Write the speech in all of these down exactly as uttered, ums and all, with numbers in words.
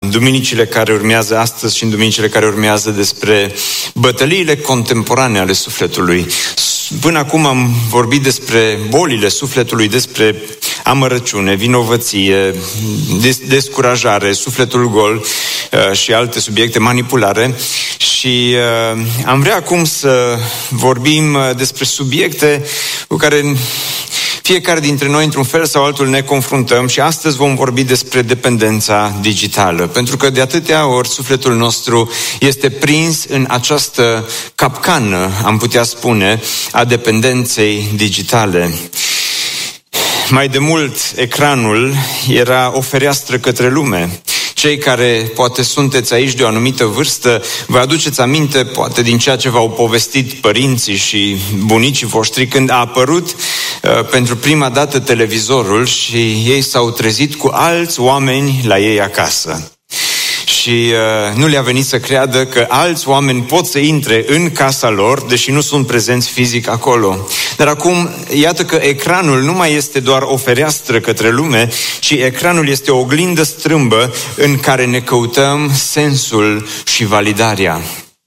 duminicile care urmează astăzi și în duminicile care urmează despre bătăliile contemporane ale sufletului. Până acum am vorbit despre bolile sufletului, despre amărăciune, vinovăție, descurajare, sufletul gol și alte subiecte, manipulare. Și am vrea acum să vorbim despre subiecte cu care fiecare dintre noi, într-un fel sau altul, ne confruntăm și astăzi vom vorbi despre dependența digitală. Pentru că de atâtea ori sufletul nostru este prins în această capcană, am putea spune, a dependenței digitale. Mai de mult, ecranul era o fereastră către lume. Cei care poate sunteți aici de o anumită vârstă, vă aduceți aminte poate din ceea ce v-au povestit părinții și bunicii voștri când a apărut uh, pentru prima dată televizorul și ei s-au trezit cu alți oameni la ei acasă. Și uh, nu le-a venit să creadă că alți oameni pot să intre în casa lor, deși nu sunt prezenți fizic acolo. Dar acum, iată că ecranul nu mai este doar o fereastră către lume, ci ecranul este o oglindă strâmbă în care ne căutăm sensul și validarea.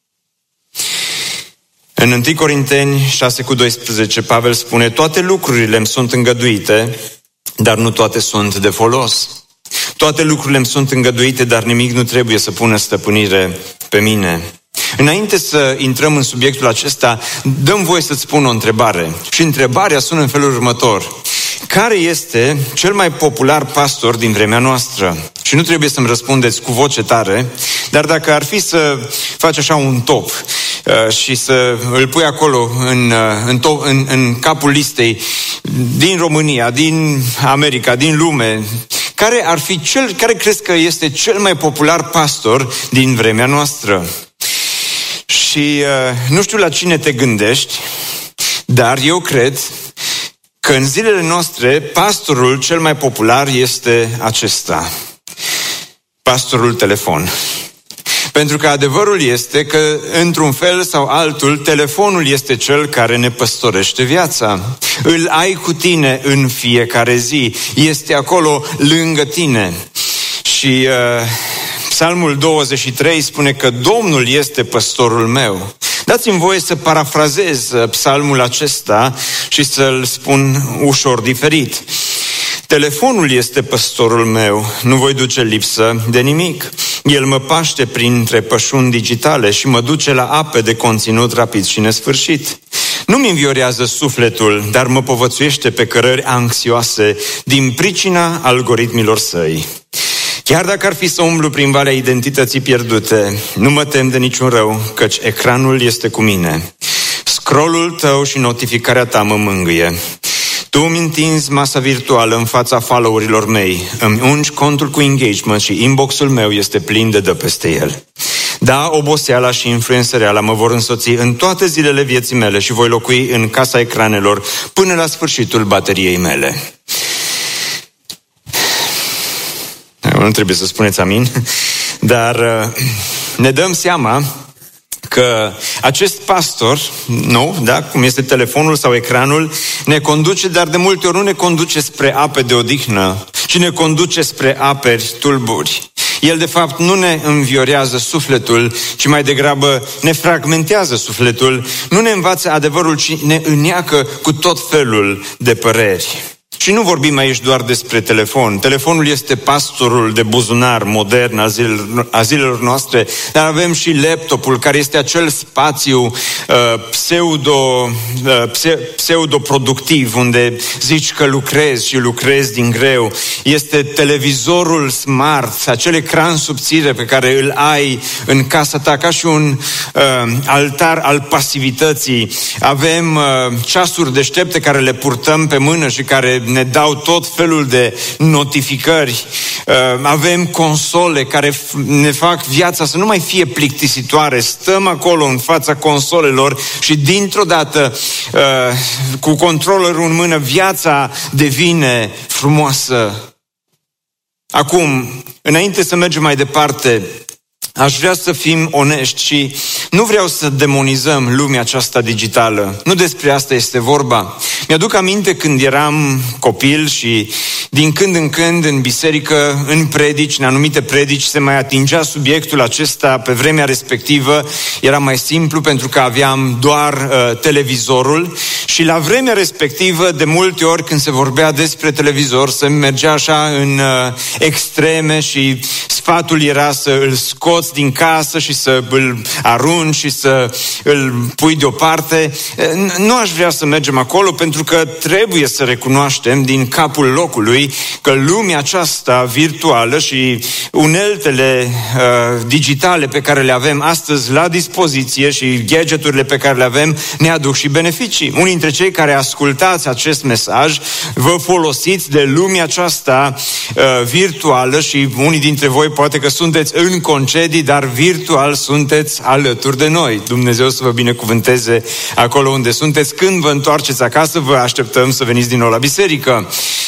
În întâi Corinteni șase cu doisprezece, Pavel spune: toate lucrurile îmi sunt îngăduite, dar nu toate sunt de folos. Toate lucrurile îmi sunt îngăduite, dar nimic nu trebuie să pună stăpânire pe mine. Înainte să intrăm în subiectul acesta, dăm voie să-ți spun o întrebare. Și întrebarea sună în felul următor: care este cel mai popular pastor din vremea noastră? Și nu trebuie să-mi răspundeți cu voce tare, dar dacă ar fi să faci așa un top uh, și să îl pui acolo în, uh, în, top, în, în capul listei din România, din America, din lume, care ar fi cel, care crezi că este cel mai popular pastor din vremea noastră? Și uh, nu știu la cine te gândești, dar eu cred că în zilele noastre pastorul cel mai popular este acesta: pastorul telefon. Pentru că adevărul este că, într-un fel sau altul, telefonul este cel care ne păstorește viața. Îl ai cu tine în fiecare zi, este acolo lângă tine. Și uh, Psalmul douăzeci și trei spune că Domnul este păstorul meu. Dați-mi voie să parafrazez psalmul acesta și să-l spun ușor diferit. Telefonul este păstorul meu, nu voi duce lipsă de nimic. El mă paște printre pășuni digitale și mă duce la ape de conținut rapid și nesfârșit. Nu-mi înviorează sufletul, dar mă povățuiește pe cărări anxioase din pricina algoritmilor săi. Chiar dacă ar fi să umblu prin valea identității pierdute, nu mă tem de niciun rău, căci ecranul este cu mine. Scrollul tău și notificarea ta mă mângâie. Tu îmi întinzi masa virtuală în fața followerilor mei, îmi ungi contul cu engagement și inbox-ul meu este plin de dă peste el. Da, oboseala și influențăreala mă vor însoți în toate zilele vieții mele și voi locui în casa ecranelor până la sfârșitul bateriei mele. Nu trebuie să spuneți amin, dar ne dăm seama că acest pastor, nou, da, cum este telefonul sau ecranul, ne conduce, dar de multe ori nu ne conduce spre ape de odihnă, ci ne conduce spre aperi tulburi. El, de fapt, nu ne înviorează sufletul, ci mai degrabă ne fragmentează sufletul, nu ne învață adevărul, ci ne îneacă cu tot felul de păreri. Și nu vorbim aici doar despre telefon. Telefonul este pastorul de buzunar modern a zilelor, a zilelor noastre, dar avem și laptopul, care este acel spațiu uh, pseudo, uh, pse, pseudo-productiv, unde zici că lucrezi și lucrezi din greu. Este televizorul smart, acel ecran subțire pe care îl ai în casa ta, ca și un uh, altar al pasivității. Avem uh, ceasuri deștepte care le purtăm pe mână și care ne dau tot felul de notificări. Avem console care ne fac viața să nu mai fie plictisitoare. Stăm acolo în fața consolelor și dintr-o dată, cu controllerul în mână, viața devine frumoasă. Acum, înainte să mergem mai departe, aș vrea să fim onești și nu vreau să demonizăm lumea aceasta digitală. Nu despre asta este vorba. Mi-aduc aminte când eram copil și din când în când în biserică, în predici, în anumite predici, se mai atingea subiectul acesta. Pe vremea respectivă era mai simplu pentru că aveam doar uh, televizorul și la vremea respectivă, de multe ori când se vorbea despre televizor, se mergea așa în uh, extreme și sfatul era să îl scoți din casă și să îl arunci și să îl pui deoparte. Nu aș vrea să mergem acolo pentru că trebuie să recunoaștem din capul locului că lumea aceasta virtuală și uneltele uh, digitale pe care le avem astăzi la dispoziție și gadgeturile pe care le avem ne aduc și beneficii. Unii dintre cei care ascultați acest mesaj vă folosiți de lumea aceasta uh, virtuală și unii dintre voi poate că sunteți în concedii, dar virtual sunteți alături de noi. Dumnezeu să vă binecuvânteze acolo unde sunteți. Când vă întoarceți acasă, vă așteptăm să veniți din nou la biserică.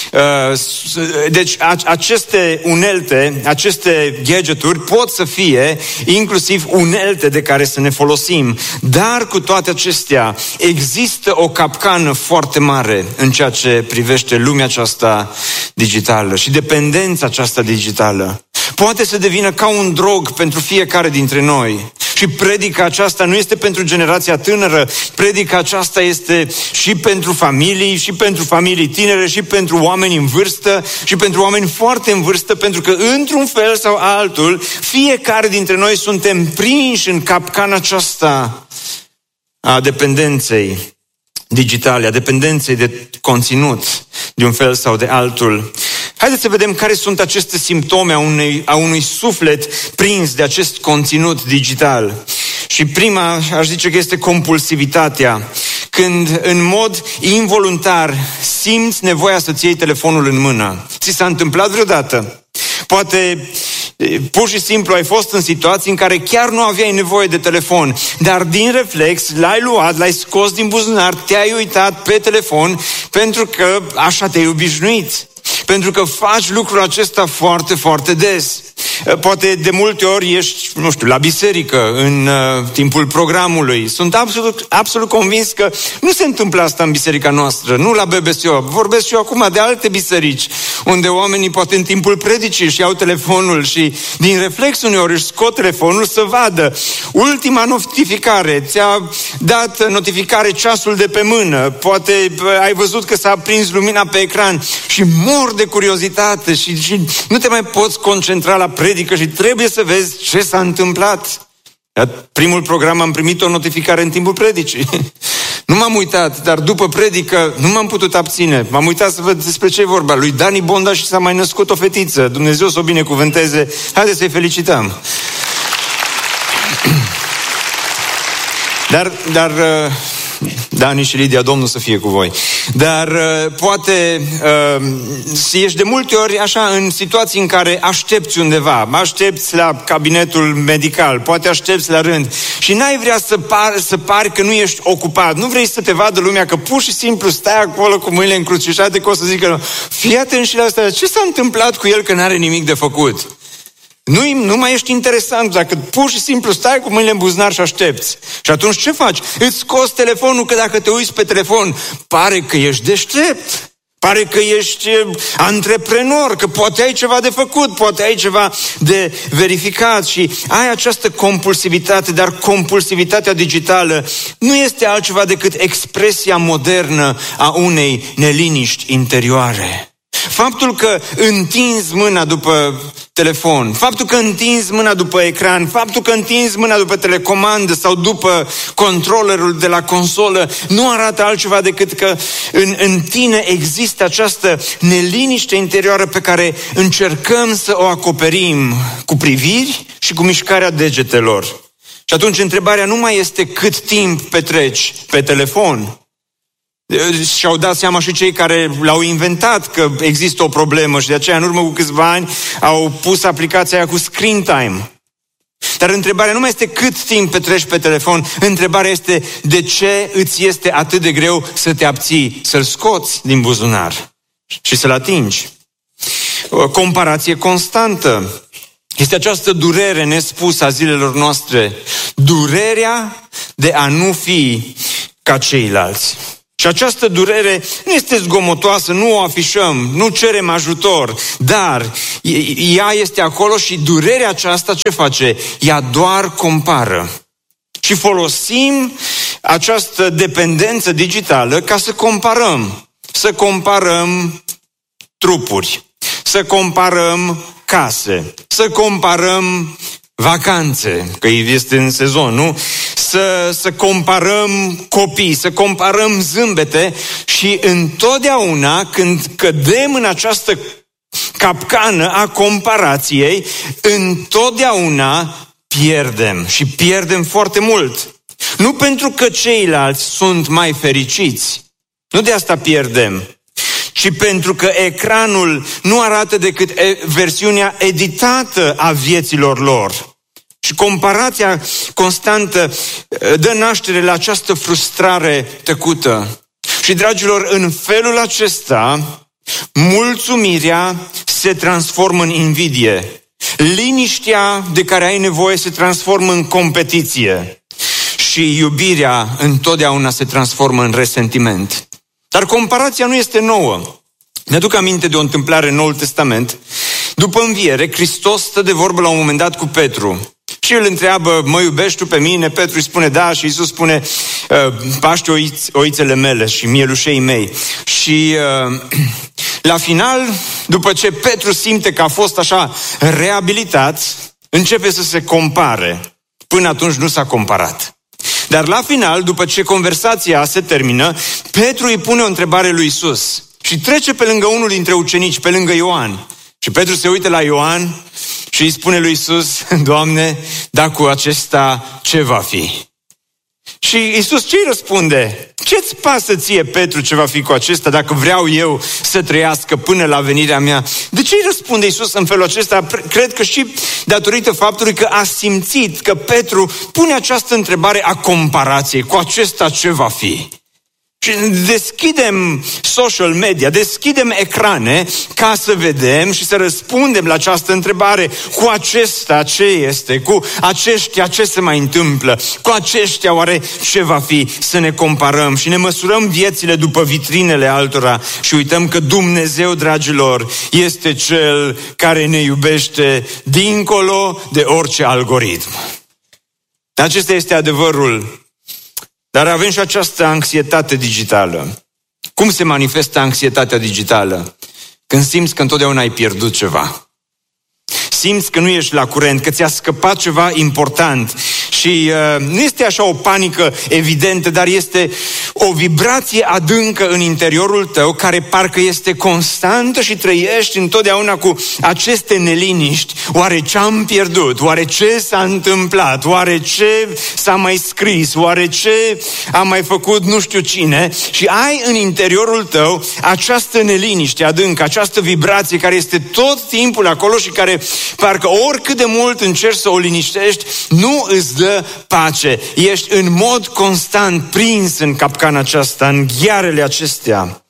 Deci aceste unelte, aceste gadgeturi pot să fie inclusiv unelte de care să ne folosim, dar cu toate acestea există o capcană foarte mare în ceea ce privește lumea aceasta digitală și dependența aceasta digitală. Poate să devină ca un drog pentru fiecare dintre noi. Și predica aceasta nu este pentru generația tânără, predica aceasta este și pentru familii, și pentru familii tinere, și pentru oameni în vârstă, și pentru oameni foarte în vârstă, pentru că într-un fel sau altul, fiecare dintre noi suntem prinși în capcana aceasta a dependenței digitale, a dependenței de conținut, de un fel sau de altul. Haideți să vedem care sunt aceste simptome a unui, a unui suflet prins de acest conținut digital. Și prima, aș zice că este compulsivitatea. Când în mod involuntar simți nevoia să-ți iei telefonul în mână. Ți s-a întâmplat vreodată? Poate pur și simplu ai fost în situații în care chiar nu aveai nevoie de telefon, dar din reflex l-ai luat, l-ai scos din buzunar, te-ai uitat pe telefon pentru că așa te-ai obișnuit. Pentru că faci lucrul acesta foarte, foarte des. Poate de multe ori ești, nu știu, la biserică, în uh, timpul programului. Sunt absolut, absolut convins că nu se întâmplă asta în biserica noastră, nu la B B S O. Vorbesc și eu acum de alte biserici, unde oamenii poate în timpul predicii își iau telefonul și din reflex uneori își scot telefonul să vadă ultima notificare, ți-a dat notificare ceasul de pe mână, poate ai văzut că s-a aprins lumina pe ecran și mor de curiozitate și, și nu te mai poți concentra la predică și trebuie să vezi ce s-a întâmplat. La primul program am primit o notificare în timpul predicii. Nu m-am uitat, dar după predică nu m-am putut abține. M-am uitat să văd despre ce e vorba. Lui Dani Bonda și s-a mai născut o fetiță. Dumnezeu să o binecuvânteze. Haideți să-i felicităm. Dar, dar Dani și Lidia, Domnul să fie cu voi. Dar uh, poate uh, să ești de multe ori așa în situații în care aștepți undeva, aștepți la cabinetul medical, poate aștepți la rând și n-ai vrea să, par, să pari că nu ești ocupat, nu vrei să te vadă lumea că pur și simplu stai acolo cu mâinile încrucișate, că o să zică, fii atent și la asta, ce s-a întâmplat cu el că n-are nimic de făcut? Nu, nu mai ești interesant dacă pur și simplu stai cu mâinile în buzunar și aștepți. Și atunci ce faci? Îți scoți telefonul, că dacă te uiți pe telefon, pare că ești deștept. Pare că ești antreprenor, că poate ai ceva de făcut, poate ai ceva de verificat și ai această compulsivitate, dar compulsivitatea digitală nu este altceva decât expresia modernă a unei neliniști interioare. Faptul că întinzi mâna după telefon, faptul că întinzi mâna după ecran, faptul că întinzi mâna după telecomandă sau după controllerul de la consolă nu arată altceva decât că în, în tine există această neliniște interioară pe care încercăm să o acoperim cu priviri și cu mișcarea degetelor. Și atunci întrebarea nu mai este cât timp petreci pe telefon. Și-au dat seama și cei care l-au inventat că există o problemă și de aceea în urmă cu câțiva ani au pus aplicația aia cu screen time. Dar întrebarea nu mai este cât timp petreci pe telefon, întrebarea este de ce îți este atât de greu să te abții, să-l scoți din buzunar și să-l atingi. O comparație constantă. Este această durere nespusă a zilelor noastre, durerea de a nu fi ca ceilalți. Și această durere nu este zgomotoasă, nu o afișăm, nu cerem ajutor, dar ea este acolo și durerea aceasta ce face? Ea doar compară. Și folosim această dependență digitală ca să comparăm. Să comparăm trupuri, să comparăm case, să comparăm vacanțe, că este în sezon, nu? Să, să comparăm copii, să comparăm zâmbete și întotdeauna când cădem în această capcană a comparației, întotdeauna pierdem și pierdem foarte mult. Nu pentru că ceilalți sunt mai fericiți, nu de asta pierdem, ci pentru că ecranul nu arată decât versiunea editată a vieților lor. Și comparația constantă dă naștere la această frustrare tăcută. Și, dragilor, în felul acesta, mulțumirea se transformă în invidie. Liniștea de care ai nevoie se transformă în competiție. Și iubirea întotdeauna se transformă în resentiment. Dar comparația nu este nouă. Mi-aduc aminte de o întâmplare în Noul Testament. După înviere, Hristos stă de vorbă la un moment dat cu Petru. Și îl întreabă, mă iubești tu pe mine? Petru îi spune da și Iisus spune, paște oiț, oițele mele și mielușei mei. Și la final, după ce Petru simte că a fost așa reabilitat, începe să se compare. Până atunci nu s-a comparat. Dar la final, după ce conversația se termină, Petru îi pune o întrebare lui Iisus și trece pe lângă unul dintre ucenici, pe lângă Ioan. Și Petru se uită la Ioan și îi spune lui Iisus, Doamne, dar cu acesta ce va fi? Și Iisus ce îi răspunde? Ce-ți pasă ție, Petru, ce va fi cu acesta dacă vreau eu să trăiască până la venirea mea? De ce îi răspunde Iisus în felul acesta? Cred că și datorită faptului că a simțit că Petru pune această întrebare a comparației. Cu acesta ce va fi? Și deschidem social media, deschidem ecrane ca să vedem și să răspundem la această întrebare. Cu acesta ce este? Cu aceștia ce se mai întâmplă? Cu aceștia oare ce va fi? Să ne comparăm și ne măsurăm viețile după vitrinele altora și uităm că Dumnezeu, dragilor, este Cel care ne iubește dincolo de orice algoritm. Acesta este adevărul. Dar avem și această anxietate digitală. Cum se manifestă anxietatea digitală? Când simți că întotdeauna ai pierdut ceva. Simți că nu ești la curent, că ți-a scăpat ceva important. Și uh, nu este așa o panică evidentă, dar este o vibrație adâncă în interiorul tău, care parcă este constantă și trăiești întotdeauna cu aceste neliniști. Oare ce-am pierdut? Oare ce s-a întâmplat? Oare ce s-a mai scris? Oare ce a mai făcut nu știu cine? Și ai în interiorul tău această neliniște adâncă, această vibrație care este tot timpul acolo și care parcă oricât de mult încerci să o liniștești, nu îți dă pace. Ești în mod constant prins în capcana aceasta, în ghearele acestea.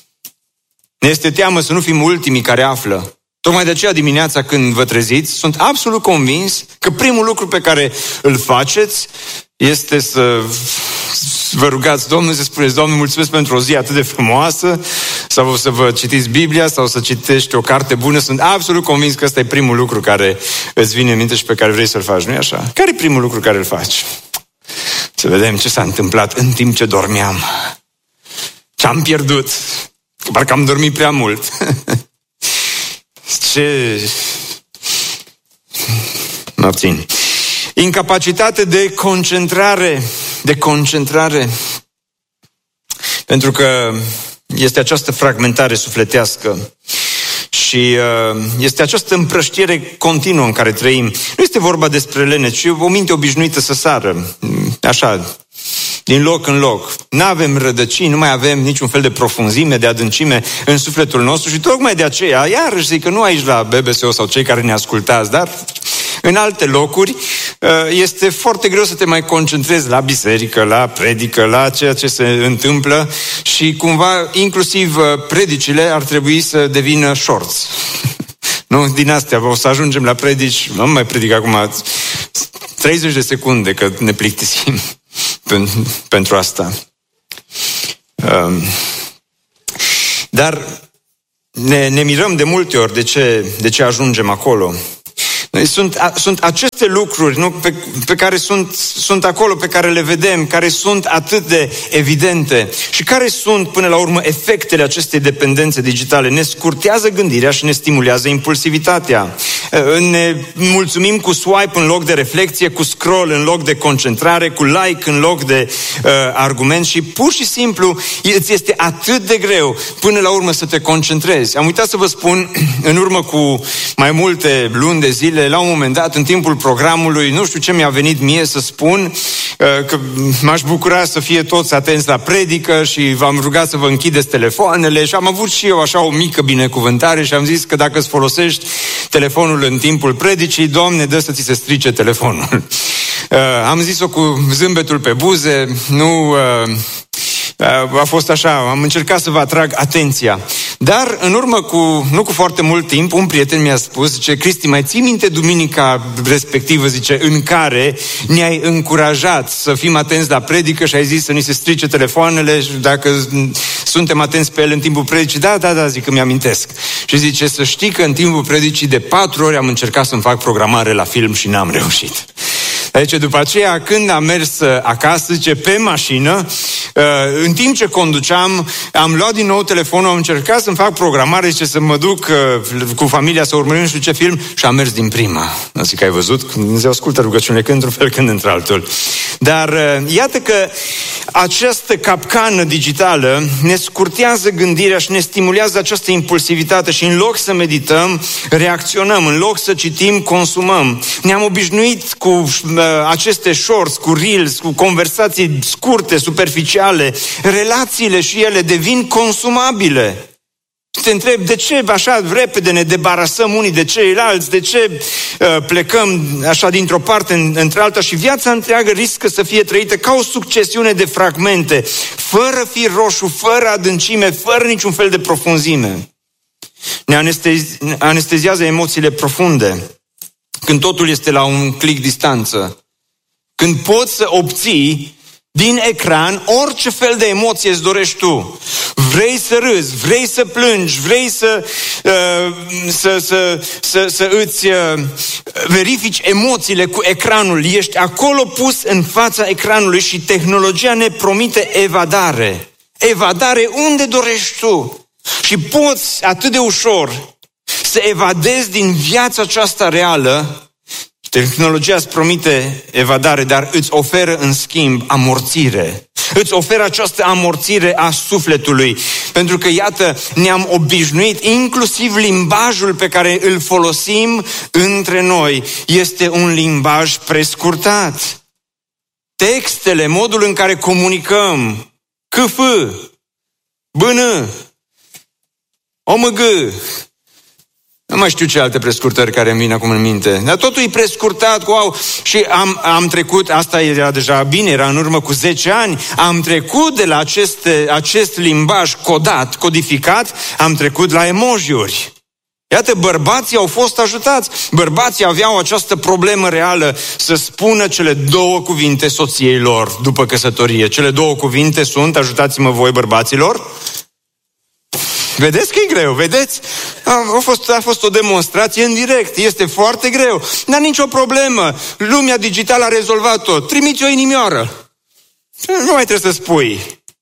Ne este teamă să nu fim ultimii care află. Tocmai de aceea dimineața când vă treziți, sunt absolut convins că primul lucru pe care îl faceți este să vă rugați Domnul, să spuneți, Doamne, mulțumesc pentru o zi atât de frumoasă, sau să vă citiți Biblia, sau să citești o carte bună. Sunt absolut convins că ăsta e primul lucru care îți vine în minte și pe care vrei să-l faci, nu-i așa? Care e primul lucru care îl faci? Să vedem ce s-a întâmplat în timp ce dormeam. Ce-am pierdut? Că parcă am dormit prea mult. Ce... Mă abțin. Incapacitate de concentrare, de concentrare. Pentru că este această fragmentare sufletească și este această împrăștiere continuă în care trăim. Nu este vorba despre lene, ci o minte obișnuită să sară, așa, din loc în loc. Nu avem rădăcini, nu mai avem niciun fel de profunzime, de adâncime în sufletul nostru și tocmai de aceea, iarăși zic că nu aici la B B S O sau cei care ne ascultați, dar în alte locuri este foarte greu să te mai concentrezi la biserică, la predică, la ceea ce se întâmplă și cumva inclusiv predicile ar trebui să devină shorts. Nu, din astea, o să ajungem la predici, nu mai predic acum treizeci de secunde, că ne plictisim pentru asta. Dar ne, ne mirăm de multe ori de ce, de ce ajungem acolo. Sunt, sunt aceste lucruri, nu, pe, pe care sunt, sunt acolo, pe care le vedem, care sunt atât de evidente și care sunt, până la urmă, efectele acestei dependențe digitale. Ne scurtează gândirea și ne stimulează impulsivitatea. Ne mulțumim cu swipe în loc de reflexie, cu scroll în loc de concentrare, cu like în loc de uh, argument și pur și simplu îți este atât de greu până la urmă să te concentrezi. Am uitat să vă spun, în urmă cu mai multe luni de zile, la un moment dat, în timpul programului, nu știu ce mi-a venit mie să spun, că m-aș bucura să fie toți atenți la predică și v-am rugat să vă închideți telefoanele și am avut și eu așa o mică binecuvântare și am zis că dacă îți folosești telefonul în timpul predicii, Doamne, dă să ți se strice telefonul. Am zis-o cu zâmbetul pe buze, nu... A fost așa, am încercat să vă atrag atenția. Dar în urmă cu, nu cu foarte mult timp, un prieten mi-a spus, zice, Cristi, mai ții minte duminica respectivă, zice, în care ne-ai încurajat să fim atenți la predică și ai zis să ni se strice telefoanele și dacă suntem atenți pe ele în timpul predicii? Da, da, da, zic că mi-amintesc. Și zice, să știi că în timpul predicii de patru ori am încercat să-mi fac programare la film și n-am reușit. Deci, după aceea, când am mers acasă, zice, pe mașină, în timp ce conduceam, am luat din nou telefonul, am încercat să-mi fac programare, zice, să mă duc cu familia să urmărim nu știu ce film și am mers din prima. Zic că ai văzut? Dumnezeu ascultă rugăciunile când într-un fel, când într-altul. Dar iată că această capcană digitală ne scurtează gândirea și ne stimulează această impulsivitate și în loc să medităm, reacționăm, în loc să citim, consumăm. Ne-am obișnuit cu aceste shorts, cu reels, cu conversații scurte, superficiale, relațiile și ele devin consumabile. Te întreb, de ce așa repede ne debarasăm unii de ceilalți, de ce uh, plecăm așa dintr-o parte în, într-alta și viața întreagă riscă să fie trăită ca o succesiune de fragmente, fără fir roșu, fără adâncime, fără niciun fel de profunzime. Ne anestezi- anesteziază emoțiile profunde. Când totul este la un click distanță, când poți să obții din ecran orice fel de emoție îți dorești tu. Vrei să râzi, vrei să plângi, vrei să, uh, să, să, să, să îți uh, verifici emoțiile cu ecranul. Ești acolo pus în fața ecranului și tehnologia ne promite evadare. Evadare unde dorești tu. Și poți atât de ușor să evadezi din viața aceasta reală. Tehnologia îți promite evadare, dar îți oferă în schimb amorțire. Îți oferă această amorțire a sufletului. Pentru că, iată, ne-am obișnuit, inclusiv limbajul pe care îl folosim între noi este un limbaj prescurtat. Textele, modul în care comunicăm, câf, bână, omg, nu mai știu ce alte prescurtări care îmi vin acum în minte. Dar totul e prescurtat, wow. Și am, am trecut, asta era deja bine, era în urmă cu zece ani, am trecut de la aceste, acest limbaj codat, codificat, am trecut la emojiuri. Iată, bărbații au fost ajutați. Bărbații aveau această problemă reală să spună cele două cuvinte soției lor după căsătorie. Cele două cuvinte sunt, ajutați-mă voi bărbaților. Vedeți că e greu, vedeți? A, a, fost, a fost o demonstrație în direct, este foarte greu, dar nicio problemă. Lumea digitală a rezolvat tot. Trimiți o inimioară. Nu mai trebuie să spui.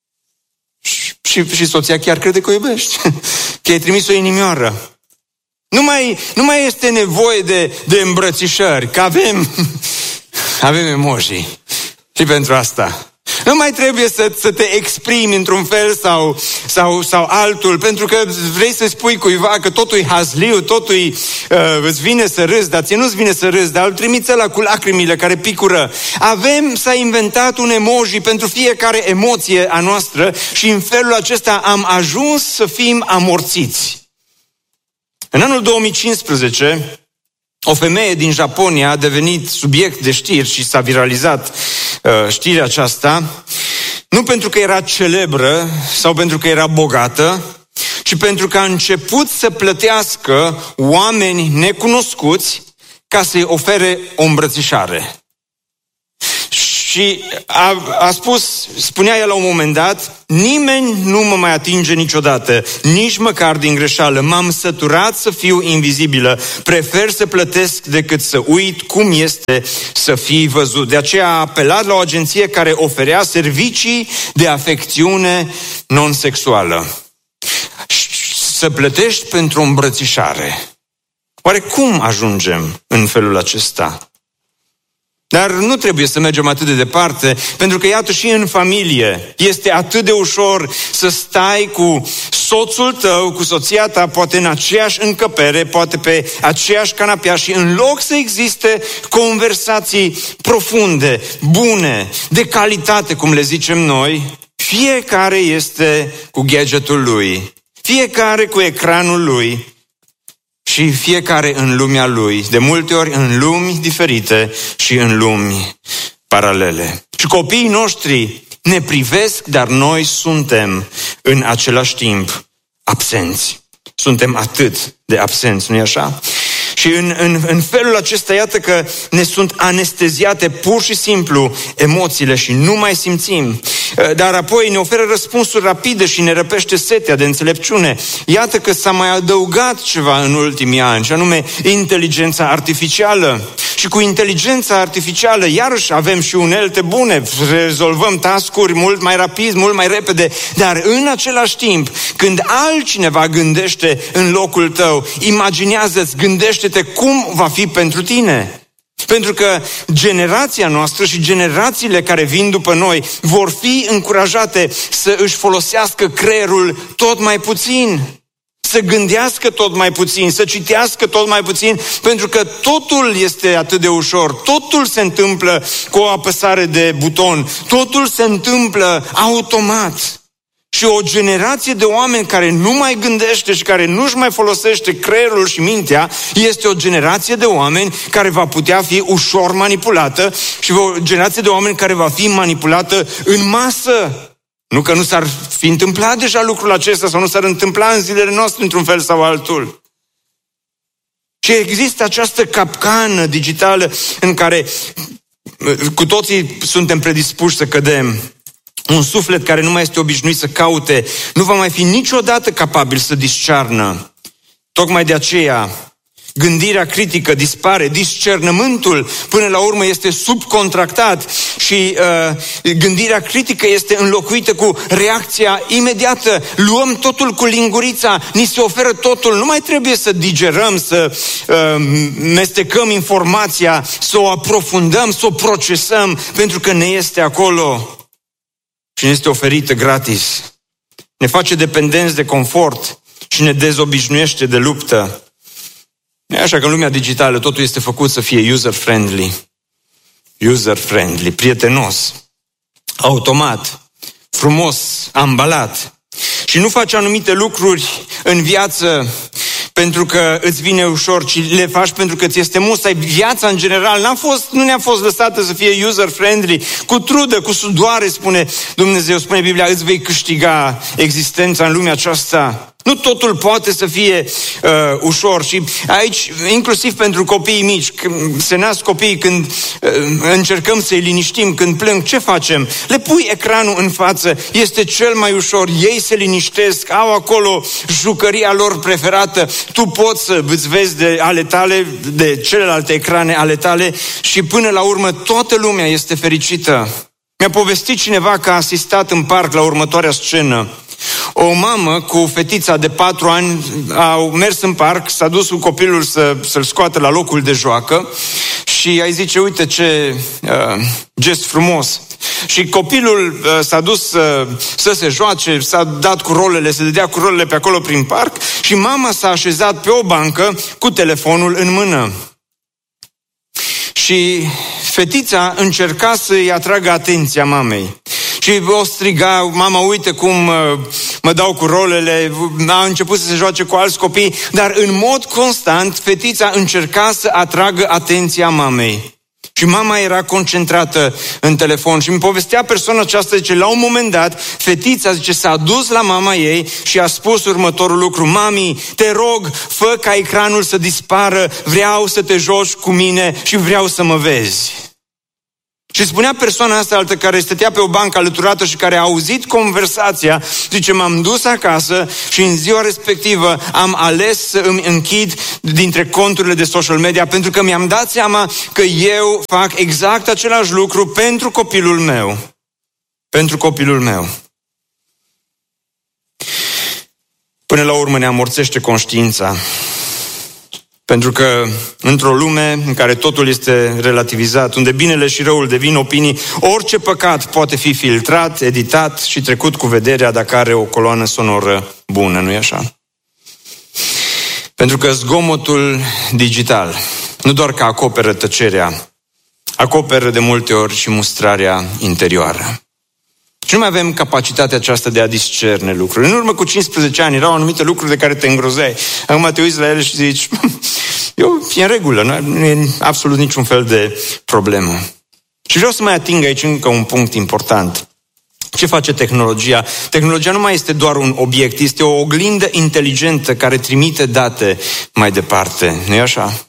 Și, și, și soția chiar crede că o iubești. Că ai trimis o inimioară. Nu mai, nu mai este nevoie de, de îmbrățișări, că avem, avem emoji. Și pentru asta. Nu mai trebuie să, să te exprimi într-un fel sau, sau, sau altul, pentru că vrei să spui cuiva că totul e hazliu, totul e, uh, îți vine să râzi, dar ție nu-ți vine să râzi, dar îl trimiți ăla cu lacrimile care picură. Avem, s-a inventat un emoji pentru fiecare emoție a noastră și în felul acesta am ajuns să fim amorțiți. În anul două mii cincisprezece, o femeie din Japonia a devenit subiect de știri și s-a viralizat uh, știrea aceasta, nu pentru că era celebră sau pentru că era bogată, ci și pentru că a început să plătească oameni necunoscuți ca să-i ofere o îmbrățișare. Și a, a spus, spunea el la un moment dat, nimeni nu mă mai atinge niciodată, nici măcar din greșeală. M-am săturat să fiu invizibilă. Prefer să plătesc decât să uit cum este să fii văzut. De aceea a apelat la o agenție care oferea servicii de afecțiune non-sexuală. Să plătești pentru o îmbrățișare. Oare cum ajungem în felul acesta? Dar nu trebuie să mergem atât de departe, pentru că iată și în familie este atât de ușor să stai cu soțul tău, cu soția ta, poate în aceeași încăpere, poate pe aceeași canapea și în loc să existe conversații profunde, bune, de calitate, cum le zicem noi, fiecare este cu gadgetul lui, fiecare cu ecranul lui, și fiecare în lumea lui, de multe ori în lumi diferite și în lumi paralele. Și copiii noștri ne privesc, dar noi suntem în același timp absenți. Suntem atât de absenți, nu-i așa? Și în, în, în felul acesta, iată că ne sunt anesteziate pur și simplu emoțiile și nu mai simțim. Dar apoi ne oferă răspunsuri rapide și ne răpește setea de înțelepciune. Iată că s-a mai adăugat ceva în ultimii ani, și anume inteligența artificială. Și cu inteligența artificială, iarăși avem și unelte bune, rezolvăm task-uri mult mai rapid, mult mai repede, dar în același timp, când altcineva gândește în locul tău, imaginează-ți, gândește-te cum va fi pentru tine. Pentru că generația noastră și generațiile care vin după noi vor fi încurajate să își folosească creierul tot mai puțin, să gândească tot mai puțin, să citească tot mai puțin, pentru că totul este atât de ușor, totul se întâmplă cu o apăsare de buton, totul se întâmplă automat. Și o generație de oameni care nu mai gândește și care nu-și mai folosește creierul și mintea, este o generație de oameni care va putea fi ușor manipulată și o generație de oameni care va fi manipulată în masă. Nu că nu s-ar fi întâmplat deja lucrul acesta sau nu s-ar întâmpla în zilele noastre într-un fel sau altul. Și există această capcană digitală în care cu toții suntem predispuși să cădem. Un suflet care nu mai este obișnuit să caute nu va mai fi niciodată capabil să discearnă. Tocmai de aceea, gândirea critică dispare, discernământul până la urmă este subcontractat și uh, gândirea critică este înlocuită cu reacția imediată. Luăm totul cu lingurița, ni se oferă totul, nu mai trebuie să digerăm, să uh, mestecăm informația, să o aprofundăm, să o procesăm, pentru că ne este acolo și ne este oferită gratis. Ne face dependenți de confort și ne dezobișnuiește de luptă. E așa că în lumea digitală totul este făcut să fie user-friendly. User-friendly, prietenos, automat, frumos, ambalat. Și nu faci anumite lucruri în viață pentru că îți vine ușor, ci le faci pentru că ți este musai. Viața în general n-a fost, nu ne-a fost lăsată să fie user-friendly. Cu trudă, cu sudoare, spune Dumnezeu, spune Biblia, îți vei câștiga existența în lumea aceasta. Nu totul poate să fie uh, ușor și aici, inclusiv pentru copiii mici, când se nasc copiii, când uh, încercăm să-i liniștim, când plâng, ce facem? Le pui ecranul în față, este cel mai ușor, ei se liniștesc, au acolo jucăria lor preferată, tu poți să îți vezi de ale tale, de celelalte ecrane ale tale și până la urmă toată lumea este fericită. Mi-a povestit cineva că a asistat în parc la următoarea scenă. O mamă cu fetița de patru ani au mers în parc, s-a dus cu copilul să, să-l scoată la locul de joacă și îi zice, uite ce uh, gest frumos. Și copilul uh, s-a dus uh, să se joace, s-a dat cu rolele, se dădea cu rolele pe acolo prin parc și mama s-a așezat pe o bancă cu telefonul în mână. Și fetița încerca să-i atragă atenția mamei. Și o striga, mama, uite cum uh, mă dau cu rolele, a început să se joace cu alți copii, dar în mod constant fetița încerca să atragă atenția mamei. Și mama era concentrată în telefon și îmi povestea persoana aceasta, zice, la un moment dat, fetița, zice, s-a dus la mama ei și a spus următorul lucru: mami, te rog, fă ca ecranul să dispară, vreau să te joci cu mine și vreau să mă vezi. Și spunea persoana asta altă, care stătea pe o bancă alăturată și care a auzit conversația, zice, m-am dus acasă și în ziua respectivă am ales să îmi închid dintre conturile de social media pentru că mi-am dat seama că eu fac exact același lucru pentru copilul meu. Pentru copilul meu. Până la urmă ne amorțește conștiința. Pentru că într-o lume în care totul este relativizat, unde binele și răul devin opinii, orice păcat poate fi filtrat, editat și trecut cu vederea dacă are o coloană sonoră bună, nu-i așa? Pentru că zgomotul digital nu doar că acoperă tăcerea, acoperă de multe ori și mustrarea interioară. Și nu mai avem capacitatea aceasta de a discerne lucruri. În urmă cu cincisprezece ani erau anumite lucruri de care te îngrozeai. Acum te uiți la ele și zici, eu, e în regulă, nu e absolut niciun fel de problemă. Și vreau să mai ating aici încă un punct important. Ce face tehnologia? Tehnologia nu mai este doar un obiect, este o oglindă inteligentă care trimite date mai departe. Nu-i așa?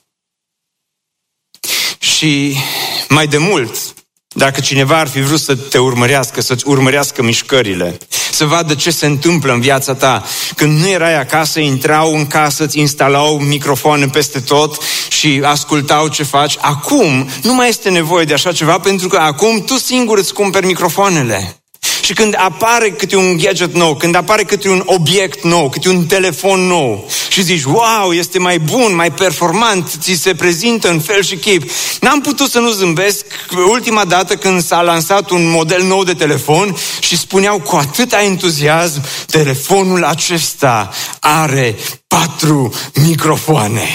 Și mai de mult, dacă cineva ar fi vrut să te urmărească, să-ți urmărească mișcările, să vadă ce se întâmplă în viața ta, când nu erai acasă, intrau în casă, îți instalau microfoane peste tot și ascultau ce faci. Acum nu mai este nevoie de așa ceva, pentru că acum tu singur îți cumperi microfoanele. Și când apare câte un gadget nou, când apare câte un obiect nou, câte un telefon nou și zici, wow, este mai bun, mai performant, ți se prezintă în fel și chip. N-am putut să nu zâmbesc ultima dată când s-a lansat un model nou de telefon și spuneau cu atâta entuziasm, telefonul acesta are patru microfoane.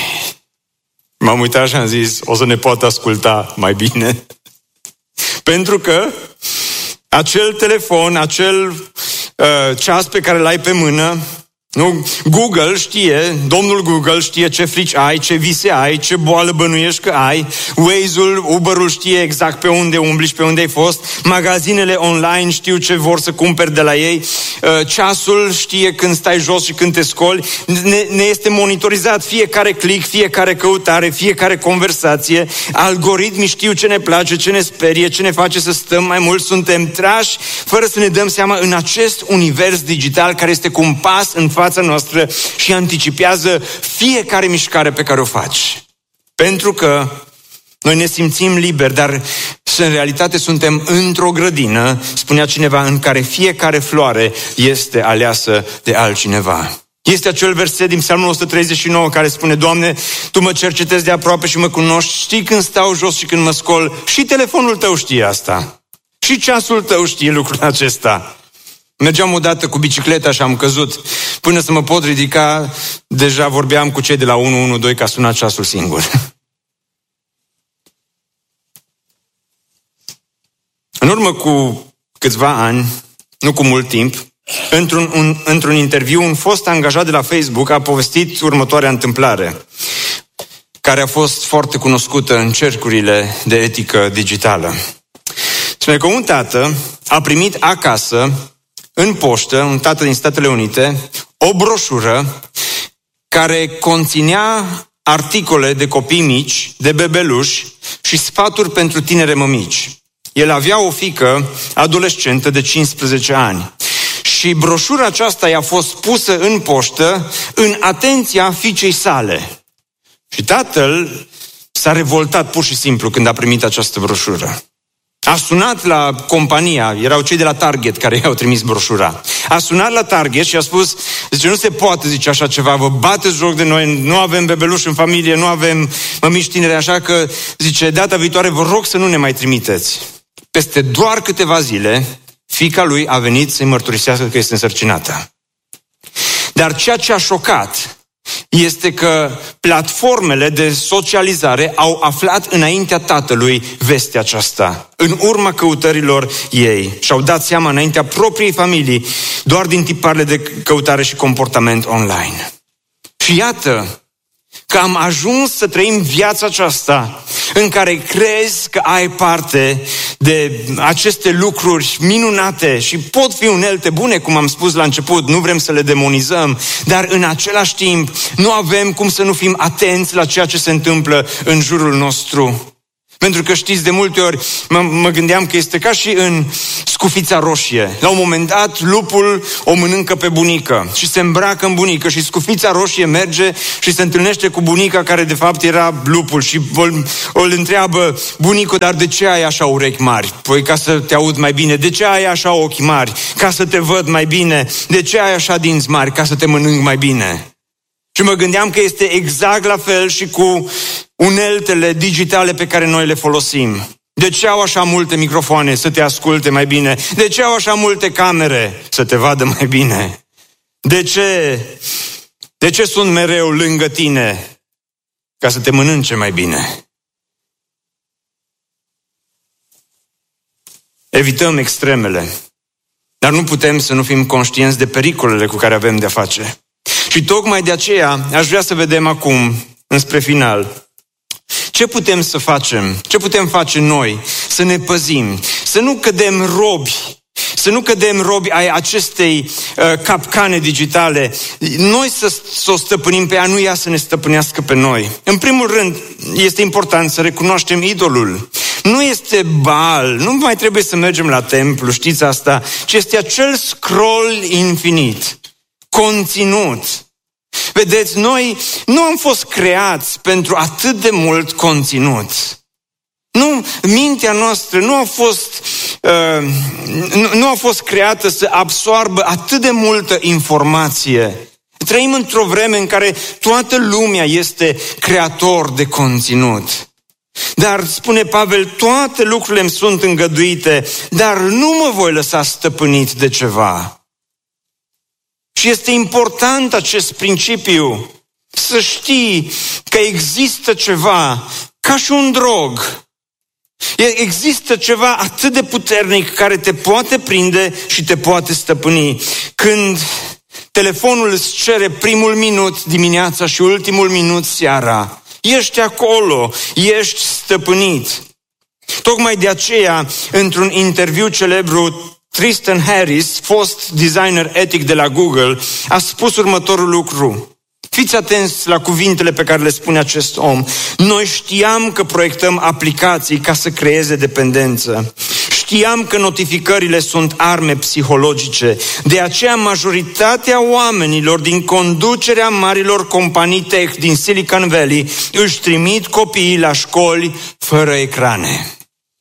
M-am uitat și am zis, o să ne poată asculta mai bine. Pentru că acel telefon, acel uh, ceas pe care l-ai pe mână, nu? Google știe, domnul Google știe ce frici ai, ce vise ai, ce boală bănuiești că ai, Waze-ul, Uber-ul știe exact pe unde umbli și pe unde ai fost, magazinele online știu ce vor să cumperi de la ei, ceasul știe când stai jos și când te scoli, ne, ne este monitorizat fiecare click, fiecare căutare, fiecare conversație, algoritmii știu ce ne place, ce ne sperie, ce ne face să stăm mai mult, suntem trași fără să ne dăm seama în acest univers digital care este cu un pas în fața noastră și anticipează fiecare mișcare pe care o faci. Pentru că noi ne simțim liberi, dar în realitate suntem într-o grădină, spunea cineva, în care fiecare floare este aleasă de altcineva. Este acel verset din Psalmul o sută treizeci și nouă care spune, Doamne, Tu mă cercetezi de aproape și mă cunoști, știi când stau jos și când mă scol, și telefonul tău știe asta. Și ceasul tău știe lucrul acesta. Mergeam odată cu bicicleta și am căzut. Până să mă pot ridica, deja vorbeam cu cei de la unu unu doi că a sunat ceasul singur. În urmă cu câțiva ani, nu cu mult timp, într-un, un, într-un interviu, un fost angajat de la Facebook a povestit următoarea întâmplare, care a fost foarte cunoscută în cercurile de etică digitală. Spune că un tată a primit acasă, în poștă, un tată din Statele Unite, o broșură care conținea articole de copii mici, de bebeluși și sfaturi pentru tinere mămici. El avea o fiică adolescentă de cincisprezece ani și broșura aceasta i-a fost pusă în poștă în atenția fiicei sale. Și tatăl s-a revoltat pur și simplu când a primit această broșură. A sunat la compania, erau cei de la Target care i-au trimis broșura. A sunat la Target și a spus, zice, nu se poate, zice, așa ceva, vă bateți joc de noi, nu avem bebeluși în familie, nu avem mămici tinere, așa că, zice, data viitoare vă rog să nu ne mai trimiteți. Peste doar câteva zile, fiica lui a venit să-i mărturisească că este însărcinată. Dar ceea ce a șocat este că platformele de socializare au aflat înaintea tatălui vestea aceasta, în urma căutărilor ei, și au dat seama înaintea propriei familii, doar din tiparele de căutare și comportament online. Și iată că am ajuns să trăim viața aceasta în care crezi că ai parte de aceste lucruri minunate și pot fi unelte bune, cum am spus la început, nu vrem să le demonizăm, dar în același timp nu avem cum să nu fim atenți la ceea ce se întâmplă în jurul nostru. Pentru că știți, de multe ori mă, mă gândeam că este ca și în scufița roșie. La un moment dat, lupul o mănâncă pe bunică și se îmbracă în bunică și scufița roșie merge și se întâlnește cu bunica care de fapt era lupul și îl întreabă: bunico, dar de ce ai așa urechi mari? Păi ca să te aud mai bine. De ce ai așa ochi mari? Ca să te văd mai bine. De ce ai așa dinți mari? Ca să te mănânc mai bine. Și mă gândeam că este exact la fel și cu uneltele digitale pe care noi le folosim. De ce au așa multe microfoane? Să te asculte mai bine. De ce au așa multe camere? Să te vadă mai bine. De ce? De ce sunt mereu lângă tine? Ca să te mănânce mai bine. Evităm extremele, dar nu putem să nu fim conștienți de pericolele cu care avem de-a face. Și tocmai de aceea aș vrea să vedem acum, înspre final, ce putem să facem, ce putem face noi, să ne păzim, să nu cădem robi, să nu cădem robi ai acestei uh, capcane digitale, noi să, să o stăpânim pe ea, nu ea să ne stăpânească pe noi. În primul rând, este important să recunoaștem idolul. Nu este Baal, nu mai trebuie să mergem la templu, știți asta, ci este acel scroll infinit, conținut. Vedeți, noi nu am fost creați pentru atât de mult conținut. Nu, mintea noastră nu a fost, uh, nu, nu a fost creată să absoarbă atât de multă informație. Trăim într-o vreme în care toată lumea este creator de conținut. Dar, spune Pavel, toate lucrurile îmi sunt îngăduite, dar nu mă voi lăsa stăpânit de ceva. Și este important acest principiu, să știi că există ceva ca și un drog. Există ceva atât de puternic care te poate prinde și te poate stăpâni. Când telefonul îți cere primul minut dimineața și ultimul minut seara, ești acolo, ești stăpânit. Tocmai de aceea, într-un interviu celebru, Tristan Harris, fost designer etic de la Google, a spus următorul lucru. Fiți atenți la cuvintele pe care le spune acest om. Noi știam că proiectăm aplicații ca să creeze dependență. Știam că notificările sunt arme psihologice. De aceea majoritatea oamenilor din conducerea marilor companii tech din Silicon Valley își trimit copiii la școli fără ecrane.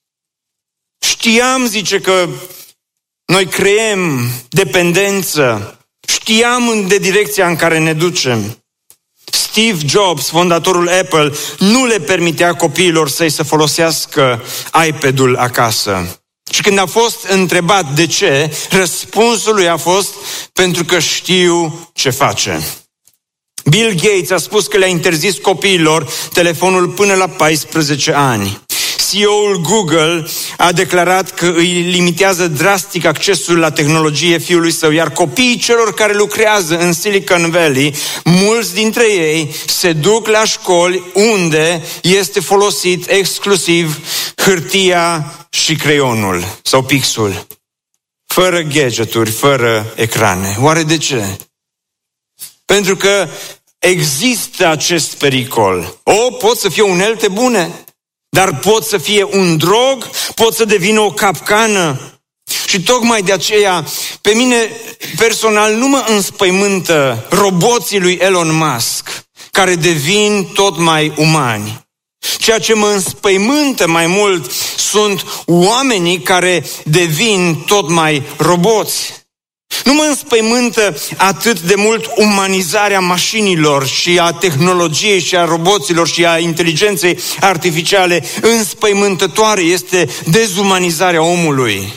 Știam, zice, că noi creăm dependență. Știam de direcția în care ne ducem. Steve Jobs, fondatorul Apple, nu le permitea copiilor săi să folosească iPad-ul acasă. Și când a fost întrebat de ce, răspunsul lui a fost: pentru că știu ce face. Bill Gates a spus că le-a interzis copiilor telefonul până la paisprezece ani. C E O-ul Google a declarat că îi limitează drastic accesul la tehnologie fiului său, iar copiii celor care lucrează în Silicon Valley, mulți dintre ei se duc la școli unde este folosit exclusiv hârtia și creionul sau pixul, fără gadgeturi, fără ecrane. Oare de ce? Pentru că există acest pericol. O, pot să fie unelte bune, dar pot să fie un drog, pot să devină o capcană. Și tocmai de aceea, pe mine personal nu mă înspăimântă roboții lui Elon Musk, care devin tot mai umani. Ceea ce mă înspăimântă mai mult sunt oamenii care devin tot mai roboți. Nu mă înspăimântă atât de mult umanizarea mașinilor și a tehnologiei și a roboților și a inteligenței artificiale. Înspăimântătoare este dezumanizarea omului.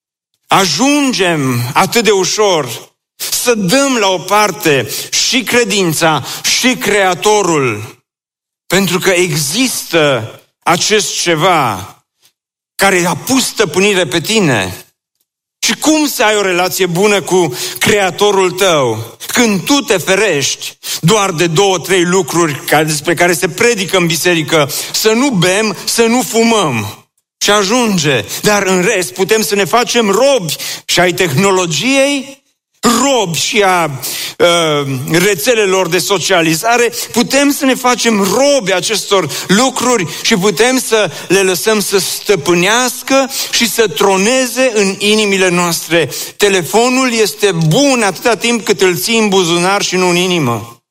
Ajungem atât de ușor să dăm la o parte și credința și Creatorul, pentru că există acest ceva care a pus stăpânire pe tine. Și cum să ai o relație bună cu Creatorul tău când tu te ferești doar de două, trei lucruri despre care se predică în biserică? Să nu bem, să nu fumăm. Și ajunge. Dar în rest putem să ne facem robi și ai tehnologiei, robi și a uh, rețelelor de socializare, putem să ne facem robi acestor lucruri și putem să le lăsăm să stăpânească și să troneze în inimile noastre. Telefonul este bun atâta timp cât îl ții în buzunar și nu în inimă.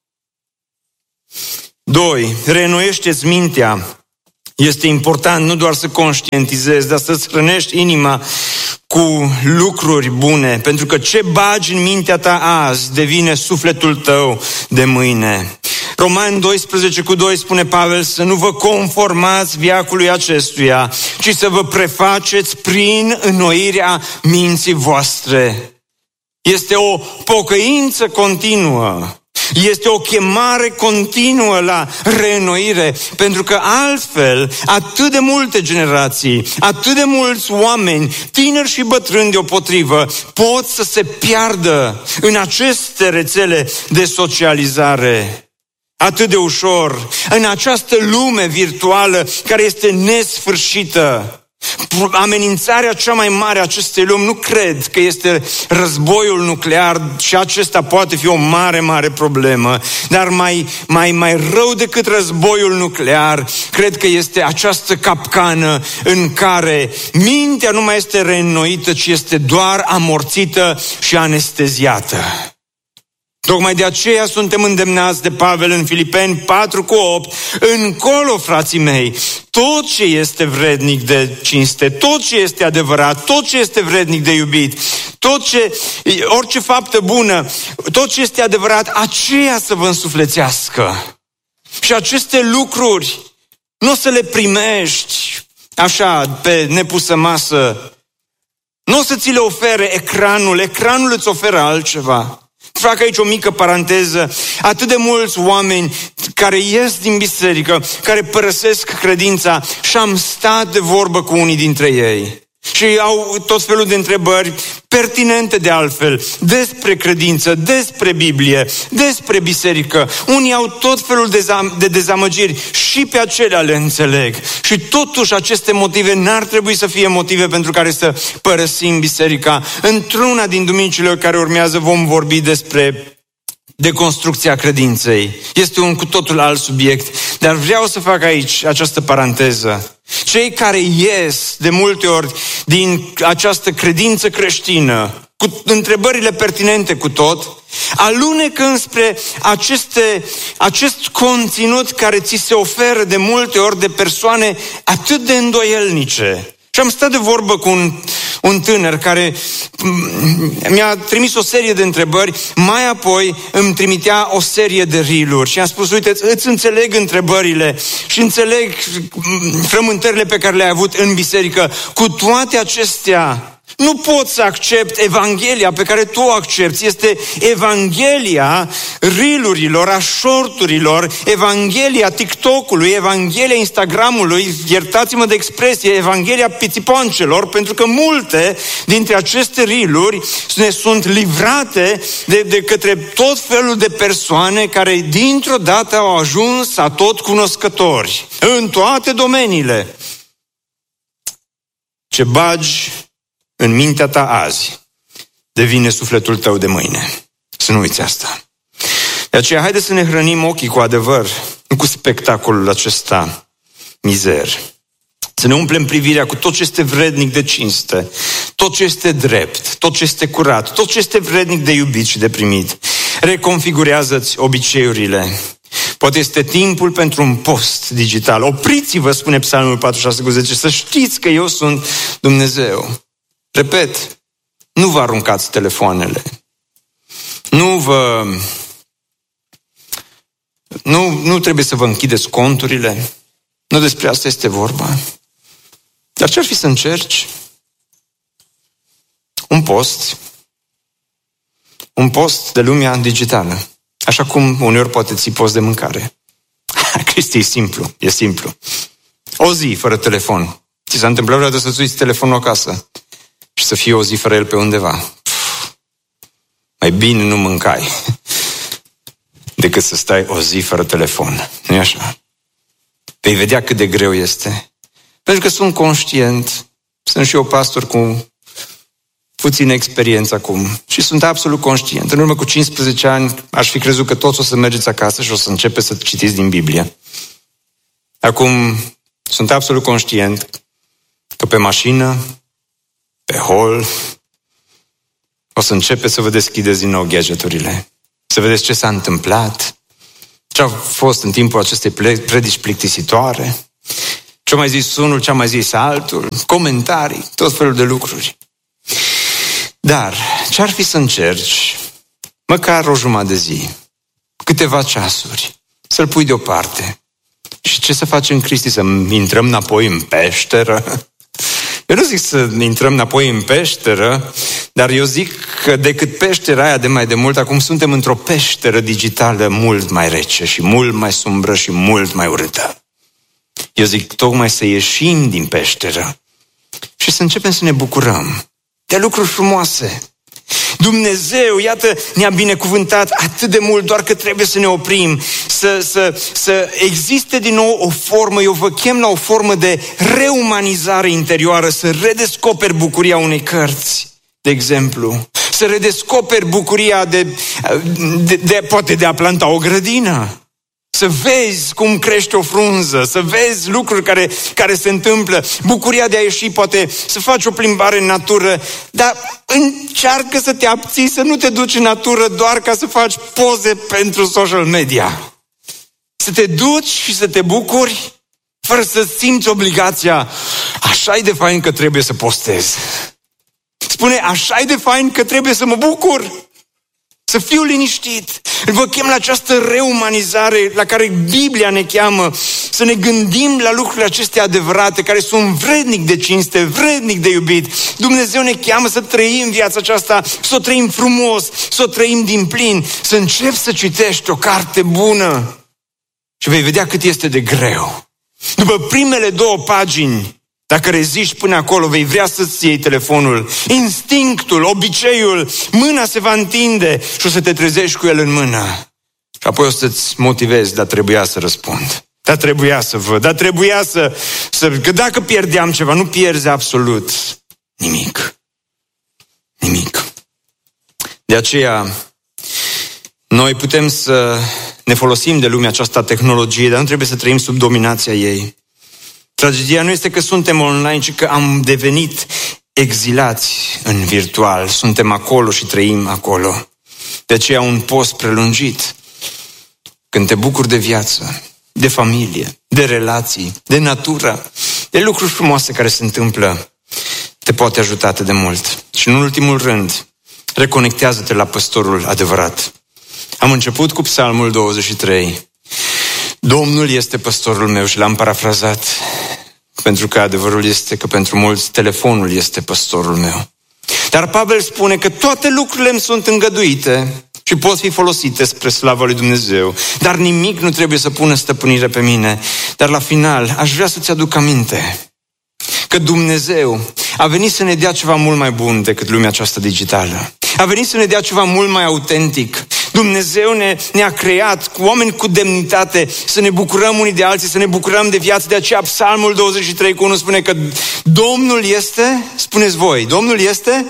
Doi, reînnoiește-ți mintea. Este important nu doar să conștientizezi, dar să-ți hrănești inima cu lucruri bune, pentru că ce bagi în mintea ta azi devine sufletul tău de mâine. Romani doisprezece cu doi spune Pavel să nu vă conformați veacului acestuia, ci să vă prefaceți prin înnoirea minții voastre. Este o pocăință continuă. Este o chemare continuă la reînnoire, pentru că altfel atât de multe generații, atât de mulți oameni, tineri și bătrâni deopotrivă, pot să se piardă în aceste rețele de socializare. Atât de ușor, în această lume virtuală care este nesfârșită. Amenințarea cea mai mare a acestei lumi nu cred că este războiul nuclear, și acesta poate fi o mare, mare problemă, dar mai, mai, mai rău decât războiul nuclear, cred că este această capcană în care mintea nu mai este reînnoită, ci este doar amorțită și anesteziată. Tocmai de aceea suntem îndemnați de Pavel în Filipeni patru cu opt, încolo, frații mei, tot ce este vrednic de cinste, tot ce este adevărat, tot ce este vrednic de iubit, tot ce, orice faptă bună, tot ce este adevărat, aceea să vă însuflețească. Și aceste lucruri nu o să le primești așa pe nepusă masă, nu o să ți le ofere ecranul, ecranul îți oferă altceva. Fac aici o mică paranteză. Atât de mulți oameni care ies din biserică, care părăsesc credința, și am stat de vorbă cu unii dintre ei. Și au tot felul de întrebări pertinente de altfel, despre credință, despre Biblie, despre biserică. Unii au tot felul de, zam- de dezamăgiri și pe acelea le înțeleg. Și totuși aceste motive n-ar trebui să fie motive pentru care să părăsim biserica. Într-una din duminicile care urmează vom vorbi despre deconstrucția credinței. Este un cu totul alt subiect, dar vreau să fac aici această paranteză. Cei care ies de multe ori din această credință creștină, cu întrebările pertinente cu tot, alunecă înspre aceste, acest conținut care ți se oferă de multe ori de persoane atât de îndoielnice. Și am stat de vorbă cu un, un tânăr care mi-a trimis o serie de întrebări, mai apoi îmi trimitea o serie de reel-uri și am spus, uite, îți înțeleg întrebările și înțeleg frământările pe care le-ai avut în biserică. Cu toate acestea, nu pot să accept Evanghelia pe care tu o accepti. Este Evanghelia reel-urilor, a short-urilor, Evanghelia TikTok-ului, Evanghelia Instagram-ului, iertați-mă de expresie, Evanghelia pițipoancelor, pentru că multe dintre aceste reel-uri ne sunt livrate de, de către tot felul de persoane care dintr-o dată au ajuns a tot cunoscători în toate domeniile. Ce bagi în mintea ta azi devine sufletul tău de mâine. Să nu uiți asta. De aceea, haide să ne hrănim ochii cu adevăr, nu cu spectacolul acesta mizer. Să ne umplem privirea cu tot ce este vrednic de cinste, tot ce este drept, tot ce este curat, tot ce este vrednic de iubit și de primit. Reconfigurează-ți obiceiurile. Poate este timpul pentru un post digital. Opriți-vă, spune Psalmul patruzeci și șase cu zece, să știți că eu sunt Dumnezeu. Repet, nu vă aruncați telefoanele. Nu vă... Nu, nu trebuie să vă închideți conturile. Nu despre asta este vorba. Dar ce-ar fi să încerci? Un post. Un post de lumea digitală. Așa cum uneori poate ții post de mâncare. Cristi, e simplu, e simplu. O zi fără telefon. Ți s-a întâmplat vreodată să-ți uiți telefonul acasă? și să fie o zi fără el pe undeva. Mai bine nu mâncai decât să stai o zi fără telefon. Nu-i așa? Vei vedea cât de greu este. Pentru că sunt conștient, sunt și eu pastor cu puțină experiență acum și sunt absolut conștient. În urmă cu cincisprezece ani aș fi crezut că toți o să mergeți acasă și o să începeți să citiți din Biblie. Acum sunt absolut conștient că pe mașină, pe hol, o să începeți să vă deschideți din nou gadgeturile, să vedeți ce s-a întâmplat, ce a fost în timpul acestei predici plictisitoare, ce-a mai zis unul, ce-a mai zis altul, comentarii, tot felul de lucruri. Dar ce-ar fi să încerci, măcar o jumătate de zi, câteva ceasuri, să-l pui deoparte? Și ce să facem în Cristi? Să intrăm înapoi în peșteră? Eu nu zic să intrăm înapoi în peșteră, dar eu zic că decât peștera aia de mai de mult, acum suntem într-o peșteră digitală mult mai rece și mult mai sumbră și mult mai urâtă. Eu zic tocmai să ieșim din peșteră și să începem să ne bucurăm de lucruri frumoase. Dumnezeu, iată, ne-a binecuvântat atât de mult, doar că trebuie să ne oprim, să, să, să existe din nou o formă, eu vă chem la o formă de reumanizare interioară, să redescoperi bucuria unei cărți, de exemplu, să redescoperi bucuria de, de, de poate de a planta o grădină, să vezi cum crește o frunză, să vezi lucruri care, care se întâmplă, bucuria de a ieși, poate să faci o plimbare în natură, dar încearcă să te abții, să nu te duci în natură doar ca să faci poze pentru social media. Să te duci și să te bucuri fără să simți obligația, așa-i de fain că trebuie să postez. Spune, așa-i de fain că trebuie să mă bucur. Să fiu liniștit. Vă chem la această reumanizare la care Biblia ne cheamă, să ne gândim la lucrurile acestea adevărate, care sunt vrednic de cinste, vrednic de iubit. Dumnezeu ne cheamă să trăim viața aceasta, să o trăim frumos, să o trăim din plin, să începi să citești o carte bună și vei vedea cât este de greu. După primele două pagini, dacă reziști până acolo, vei vrea să-ți iei telefonul. Instinctul, obiceiul, mâna se va întinde și o să te trezești cu el în mână. Și apoi o să-ți motivezi, dar trebuia să răspund. Dar trebuia să văd, dar trebuia să, să... Că dacă pierdeam ceva, nu pierzi absolut nimic. Nimic. De aceea, noi putem să ne folosim de lumea aceasta tehnologie, dar nu trebuie să trăim sub dominația ei. Tragedia nu este că suntem online, ci că am devenit exilați în virtual. Suntem acolo și trăim acolo. De aceea un post prelungit, când te bucuri de viață, de familie, de relații, de natură, de lucruri frumoase care se întâmplă, te poate ajuta atât de mult. Și în ultimul rând, reconectează-te la păstorul adevărat. Am început cu Psalmul douăzeci și trei. Domnul este păstorul meu și l-am parafrazat, pentru că adevărul este că pentru mulți telefonul este păstorul meu. Dar Pavel spune că toate lucrurile îmi sunt îngăduite și pot fi folosite spre slava lui Dumnezeu, dar nimic nu trebuie să pună stăpânire pe mine. Dar la final aș vrea să-ți aduc aminte că Dumnezeu a venit să ne dea ceva mult mai bun decât lumea aceasta digitală. A venit să ne dea ceva mult mai autentic. Dumnezeu ne, ne-a creat cu oameni cu demnitate, să ne bucurăm unii de alții, să ne bucurăm de viață. De aceea Psalmul douăzeci și trei cu unu spune că Domnul este, spuneți voi, Domnul este?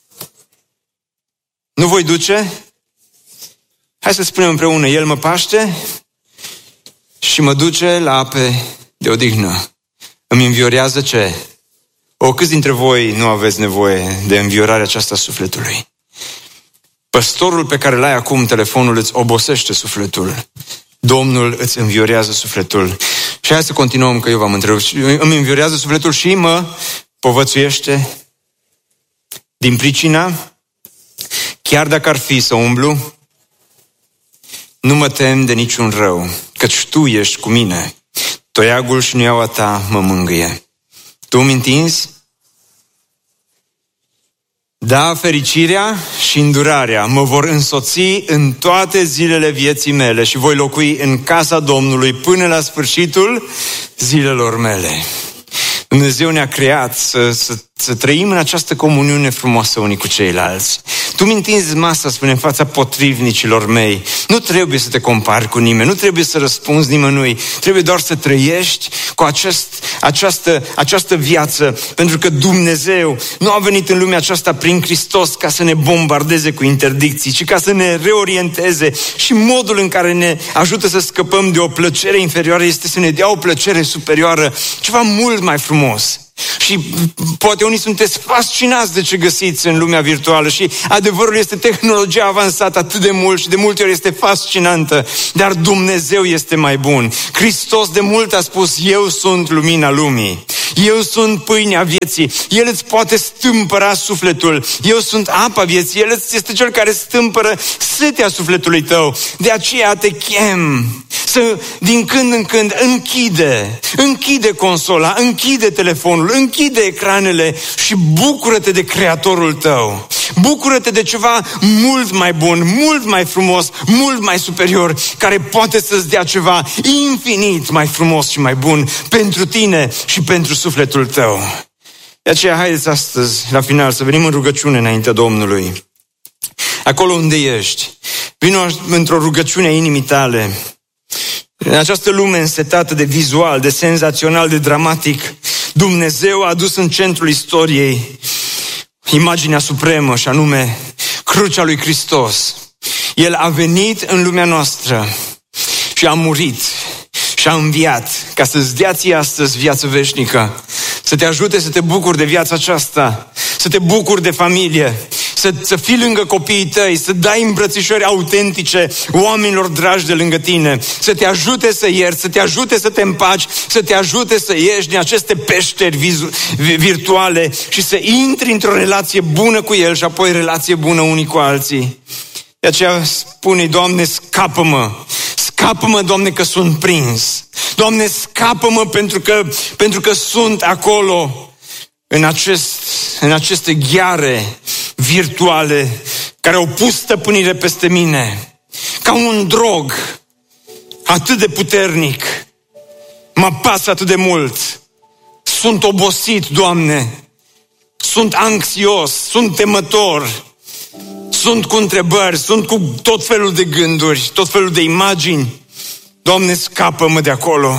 Nu voi duce? Hai să spunem împreună, El mă paște și mă duce la ape de odihnă. Îmi înviorează ce? O, câți dintre voi nu aveți nevoie de înviorarea aceasta sufletului? Păstorul pe care l-ai acum, telefonul, îți obosește sufletul. Domnul îți înviorează sufletul. Și hai să continuăm, că eu v-am întrebat. Îmi înviorează sufletul și mă povățuiește din pricina, chiar dacă ar fi să umblu, nu mă tem de niciun rău, căci Tu ești cu mine. Toiagul și nuiaua Ta mă mângâie. Tu îmi întinzi? Da, fericirea și îndurarea mă vor însoți în toate zilele vieții mele și voi locui în casa Domnului până la sfârșitul zilelor mele. Dumnezeu ne-a creat să, să, să trăim în această comuniune frumoasă unii cu ceilalți. Tu mi întinzi masa, spune, în fața potrivnicilor mei. Nu trebuie să te compari cu nimeni, nu trebuie să răspunzi nimănui, trebuie doar să trăiești cu acest, această, această viață, pentru că Dumnezeu nu a venit în lumea aceasta prin Hristos ca să ne bombardeze cu interdicții, ci ca să ne reorienteze, și modul în care ne ajută să scăpăm de o plăcere inferioară este să ne dea o plăcere superioară, ceva mult mai frumos. Și poate unii sunteți fascinați de ce găsiți în lumea virtuală și adevărul este, tehnologia a avansat atât de mult și de multe ori este fascinantă, dar Dumnezeu este mai bun. Hristos de mult a spus: eu sunt lumina lumii, eu sunt pâinea vieții, El îți poate stâmpăra sufletul, eu sunt apa vieții, El este Cel care stâmpără setea sufletului tău. De aceea te chem să din când în când închide, închide consola, închide telefonul, închide ecranele și bucură-te de Creatorul tău. Bucură-te de ceva mult mai bun, mult mai frumos, mult mai superior, care poate să-ți dea ceva infinit mai frumos și mai bun pentru tine și pentru sufletul tău. De aceea haideți astăzi, la final, să venim în rugăciune înaintea Domnului. Acolo unde ești, vino într-o rugăciune a inimii tale. În această lume însetată de vizual, de senzațional, de dramatic, Dumnezeu a adus în centrul istoriei imaginea supremă, și anume crucea lui Hristos. El a venit în lumea noastră și a murit și a înviat ca să-ți dea ție astăzi viață veșnică, să te ajute să te bucuri de viața aceasta, să te bucuri de familie, să, să fii lângă copiii tăi, să dai îmbrățișări autentice oamenilor dragi de lângă tine, să te ajute să ierți, să te ajute să te împaci, să te ajute să ieși din aceste peșteri vizu- virtuale și să intri într-o relație bună cu El și apoi relație bună unii cu alții. De aceea spune: Doamne, scapă-mă! Scapă-mă, Doamne, că sunt prins! Doamne, scapă-mă pentru că, pentru că sunt acolo în, acest, în aceste gheare virtuale care au pus stăpânire peste mine. Ca un drog atât de puternic, mă pasă atât de mult. Sunt obosit, Doamne, sunt anxios, sunt temător, sunt cu întrebări, sunt cu tot felul de gânduri, tot felul de imagini. Doamne, scapă-mă de acolo.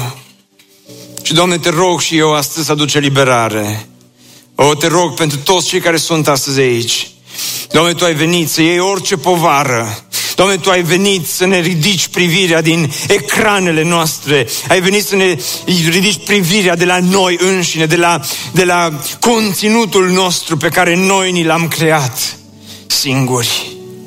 Și, Doamne, te rog și eu astăzi să aduc eliberare. O, te rog pentru toți cei care sunt astăzi aici. Doamne, Tu ai venit să iei orice povară. Doamne, Tu ai venit să ne ridici privirea din ecranele noastre. Ai venit să ne ridici privirea de la noi înșine, de la, de la conținutul nostru pe care noi ni l-am creat singuri.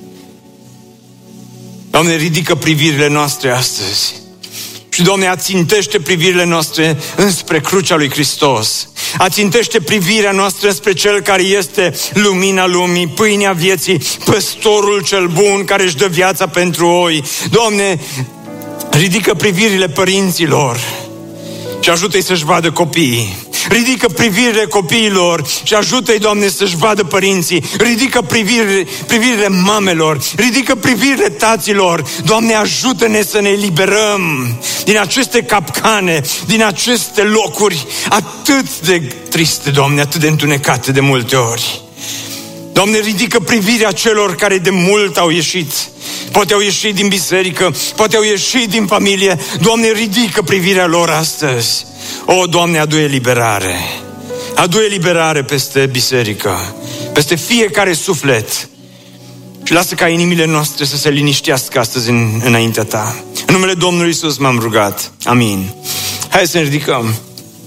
Doamne, ridică privirile noastre astăzi. Și, Doamne, ațintește privirile noastre înspre crucea lui Hristos. Ațintește privirea noastră înspre Cel care este lumina lumii, pâinea vieții, păstorul cel bun care își dă viața pentru oi. Doamne, ridică privirile părinților și ajută-i să-și vadă copiii. Ridică privirile copiilor și ajută-i, Doamne, să-și vadă părinții. Ridică privirile, privirile mamelor. Ridică privirile taților. Doamne, ajută-ne să ne eliberăm din aceste capcane, din aceste locuri atât de triste, Doamne, atât de întunecate de multe ori. Doamne, ridică privirea celor care de mult au ieșit. Poate au ieșit din biserică, poate au ieșit din familie. Doamne, ridică privirea lor astăzi. O, Doamne, adu eliberare. Adu eliberare peste biserică, peste fiecare suflet. Și lasă ca inimile noastre să se liniștească astăzi în, înaintea Ta. În numele Domnului Iisus m-am rugat. Amin. Hai să ne ridicăm.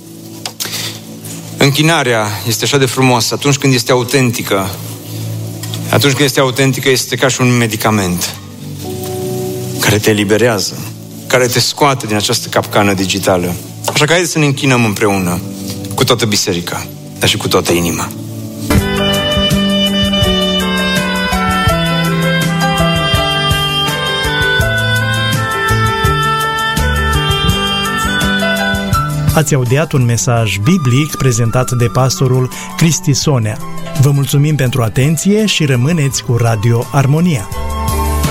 Închinarea este așa de frumoasă atunci când este autentică. Atunci când este autentică, este ca și un medicament care te eliberează, care te scoate din această capcană digitală. Așa că haideți să ne închinăm împreună cu toată biserica, dar și cu toată inima. Ați audiat un mesaj biblic prezentat de pastorul Cristi Sonea. Vă mulțumim pentru atenție și rămâneți cu Radio Armonia.